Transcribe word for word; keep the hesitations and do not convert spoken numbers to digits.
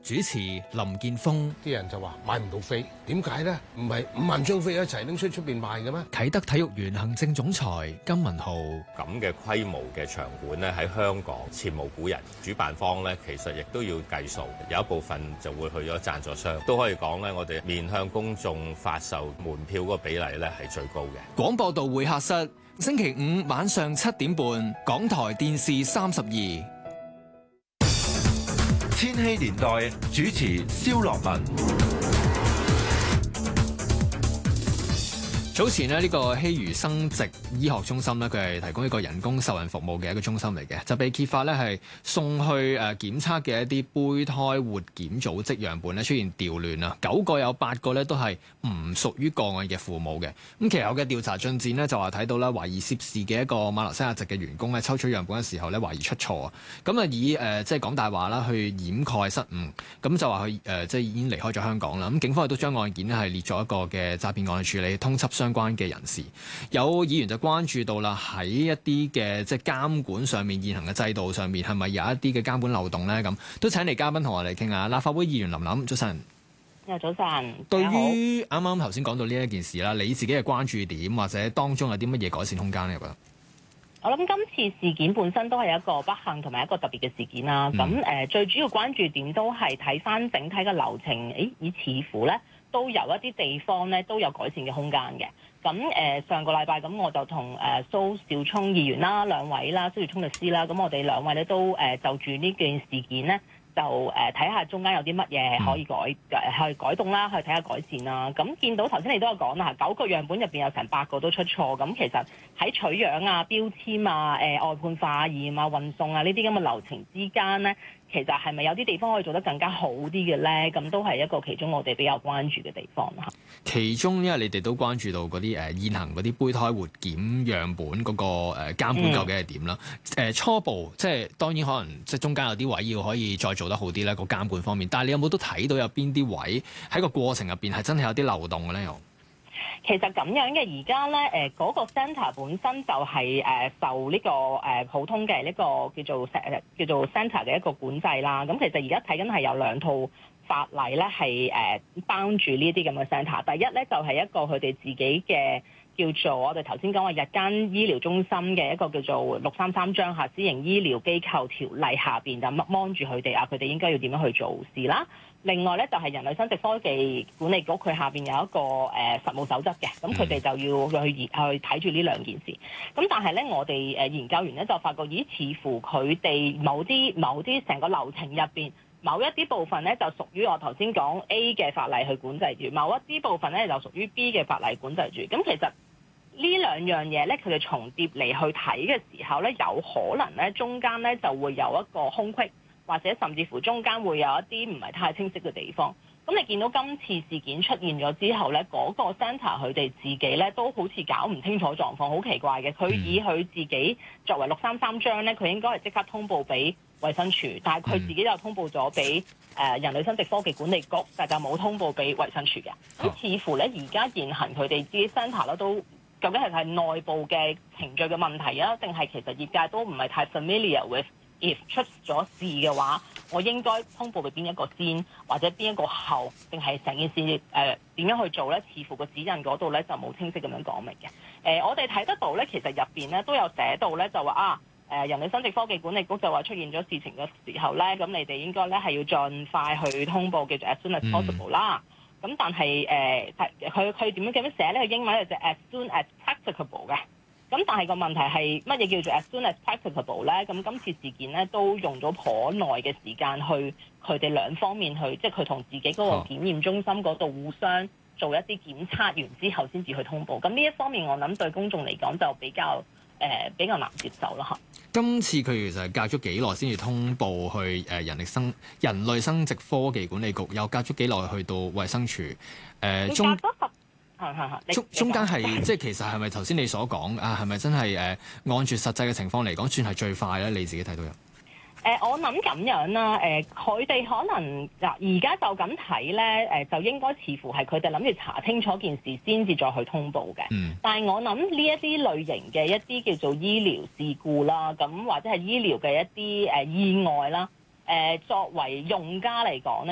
主持林健鋒。 啲人就話買唔到飛，點解呢？唔係五萬張飛一齊拎出出邊賣嘅咩？ 啟德體育園行政總裁金文浩。 咁嘅規模嘅場館呢，喺香港前無古人，主辦方呢，其實亦都要計數，有一部分就會去咗贊助商，都可以講呢，我哋面向公眾發售門票嗰個比例呢係最高嘅。 廣播道會客室，星期五晚上七點半，港台電視三十二。 千禧年代主持蕭樂文。 早前呢，呢個希餘生殖醫學中心呢，佢係提供一個人工受孕服務嘅一個中心嚟嘅，就被揭發呢係送去誒檢測嘅一啲胚胎活檢組織樣本呢出現調亂啊，九個有八個呢都係唔屬於個案嘅父母嘅。咁其後嘅調查進展呢，就話睇到啦，懷疑涉事嘅一個馬來西亞籍嘅員工呢，抽取樣本嘅時候呢，懷疑出錯啊，咁啊以誒即係講大話啦去掩蓋失誤，咁就話佢誒即係已經離開咗香港啦。咁警方亦都將案件呢係列咗一個嘅詐騙案去處理，通緝相關嘅人士。有議員就關注到啦，喺一啲嘅即係監管上面，現行嘅制度上面係咪有一啲嘅監管漏洞呢？咁都請嚟嘉賓同我哋傾下。立法會議員林琳，早晨。 早晨。 對於啱啱頭先講到呢一件事啦，你自己嘅關注點或者當中有啲乜嘢改善空間呢？我覺得我諗今次事件本身都係一個不幸同埋一個特別嘅事件啦。咁誒、嗯呃、最主要關注點都係睇翻整體嘅流程，誒以似乎咧都有一啲地方咧都有改善嘅空間嘅。咁誒、呃、上個禮拜咁我就同誒、呃、蘇兆聰議員啦、兩位啦、蘇兆聰律師啦，咁我哋兩位咧都誒、呃、就住呢件事件咧，就誒睇下中間有啲乜嘢可以改誒、呃、去改動啦，去睇下改善啦。咁見到頭先你都有講啦，九個樣本入邊有成八個都出錯。咁其實喺取樣啊、標籤啊、誒、呃、外判化驗啊、運送啊呢啲咁嘅流程之間咧，其實係咪有啲地方可以做得更加好啲嘅咧？咁都係一個其中我哋比較關注嘅地方啦。 其中因為你哋都關注到嗰啲誒現行嗰啲胚胎活檢樣本嗰、那個誒、呃、監管究竟係點啦？誒、嗯呃、初步即係當然可能即係中間有啲位要可以再做得好啲咧，個監管方面。但係你有冇都睇到有邊啲位喺個過程入邊係真係有啲漏洞嘅咧？又其實咁樣嘅，而家咧誒嗰個 centre 本身就係、是、誒、呃、受呢、這個誒、呃、普通嘅呢個叫做誒叫做 centre 嘅一個管制啦。咁其實而家睇緊係有兩套法例咧係誒包住呢啲咁嘅 centre。第一咧就係、是、一個佢哋自己嘅叫做我哋頭先講話日間醫療中心嘅一個叫做六三三章下私營醫療機構條例下邊就掹住佢哋啊，佢哋應該要點樣去做事啦。另外咧就係、是、人類生殖科技管理局佢下邊有一個誒、呃、實務守則嘅，咁佢哋就要去去睇住呢兩件事。咁但係咧我哋誒研究員咧就發覺，咦似乎佢哋某啲某啲成個流程入邊某一啲部分咧就屬於我頭先講 A 嘅法例去管制住，某一啲部分咧就屬於 B 嘅法例管制住。咁其實呢兩樣嘢咧佢哋重疊嚟去睇嘅時候咧，有可能咧中間咧就會有一個空隙，或者甚至乎中間會有一啲唔係太清晰嘅地方。咁你見到今次事件出現咗之後咧，嗰、那個 centre 佢哋自己咧都好似搞唔清楚狀況，好奇怪嘅。佢以佢自己作為六三三章咧，佢應該係即刻通報俾衛生署，但係佢自己就通報咗俾誒人類生殖科技管理局，但就冇通報俾衛生署嘅。咁似乎咧而家現行佢哋自己 centre 咧都究竟係係內部嘅程序嘅問題啊，定係其實業界都唔係太 familiar with if 出咗事嘅話，我應該通報俾邊一個先，或者邊一個後，定係成件事誒點、呃、樣去做咧？似乎個指引嗰度咧就冇清晰咁樣講明嘅。誒、呃，我哋睇得到咧，其實入邊咧都有寫到咧，就話啊誒、呃，人類生殖科技管理局就話出現咗事情嘅時候咧，咁你哋應該咧係要盡快去通報，叫做 as soon as possible 啦。咁、嗯、但係誒，佢佢點樣點樣寫咧？佢英文就係 as soon as practicable 嘅。咁但係個問題係乜嘢叫做 as soon as practicable 咧？咁今次事件咧都用咗頗耐嘅時間去佢哋兩方面去，即係佢同自己嗰個檢驗中心嗰度互相做一啲檢測完之後先至去通報。咁呢一方面我諗對公眾嚟講就比較誒、呃、比較難接受啦嚇。今次佢其實係隔咗幾耐先至通報去誒人力生人類生殖科技管理局，又隔咗幾耐去到衛生署誒、呃、中。中中間係即係其實係咪頭先你所講啊？係咪真係誒、呃、按住實際嘅情況嚟講，算係最快咧？你自己睇到有？誒、呃，我諗咁樣啦。誒、呃，佢哋可能嗱，而家就咁睇咧，誒、呃，就應該似乎係佢哋諗住查清楚件事先至再去通報嘅。嗯。但係我諗呢一啲類型嘅一啲叫做醫療事故啦，咁或者係醫療嘅一啲誒、呃、意外啦，誒、呃，作為用家嚟講咧。